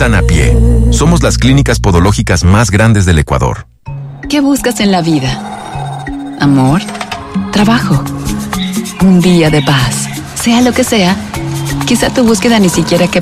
Sanapie. Somos las clínicas podológicas más grandes del Ecuador. ¿Qué buscas en la vida? ¿Amor? ¿Trabajo? ¿Un día de paz? Sea lo que sea, quizá tu búsqueda ni siquiera que